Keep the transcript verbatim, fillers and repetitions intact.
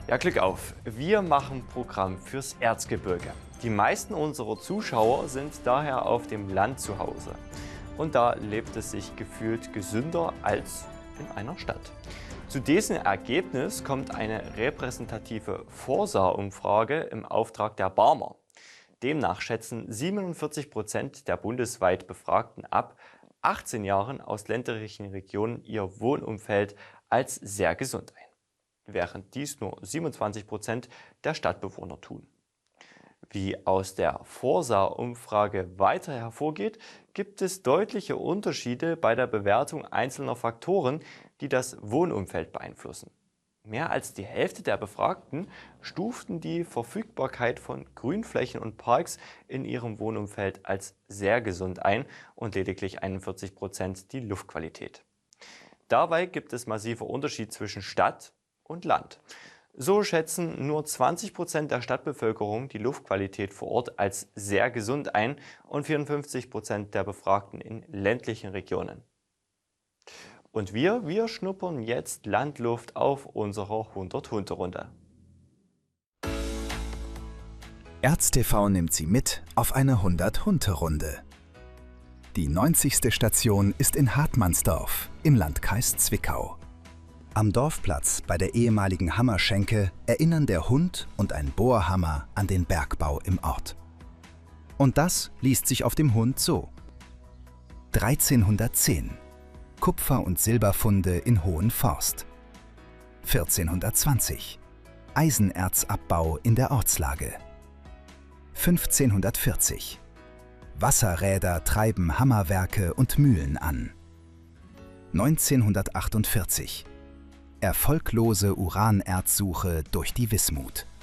Ja, Glück auf! Wir machen Programm fürs Erzgebirge. Die meisten unserer Zuschauer sind daher auf dem Land zu Hause. Und da lebt es sich gefühlt gesünder als in einer Stadt. Zu diesem Ergebnis kommt eine repräsentative Forsa-Umfrage im Auftrag der Barmer. Demnach schätzen siebenundvierzig Prozent der bundesweit Befragten ab achtzehn Jahren aus ländlichen Regionen ihr Wohnumfeld als sehr gesund ein, während dies nur siebenundzwanzig Prozent der Stadtbewohner tun. Wie aus der Forsa-Umfrage weiter hervorgeht, gibt es deutliche Unterschiede bei der Bewertung einzelner Faktoren, die das Wohnumfeld beeinflussen. Mehr als die Hälfte der Befragten stuften die Verfügbarkeit von Grünflächen und Parks in ihrem Wohnumfeld als sehr gesund ein und lediglich einundvierzig Prozent die Luftqualität. Dabei gibt es massive Unterschiede zwischen Stadt und Land. So schätzen nur zwanzig Prozent der Stadtbevölkerung die Luftqualität vor Ort als sehr gesund ein und vierundfünfzig Prozent der Befragten in ländlichen Regionen. Und wir, wir schnuppern jetzt Landluft auf unserer hundert-Hunde-Runde. ErzTV nimmt Sie mit auf eine hundert-Hunde-Runde. Die neunzigste Station ist in Hartmannsdorf im Landkreis Zwickau. Am Dorfplatz bei der ehemaligen Hammerschenke erinnern der Hund und ein Bohrhammer an den Bergbau im Ort. Und das liest sich auf dem Hund so. dreizehnhundertzehn. Kupfer- und Silberfunde in Hohenforst. vierzehnhundertzwanzig. Eisenerzabbau in der Ortslage. fünfzehnhundertvierzig. Wasserräder treiben Hammerwerke und Mühlen an. neunzehnhundertachtundvierzig. Erfolglose Uranerzsuche durch die Wismut.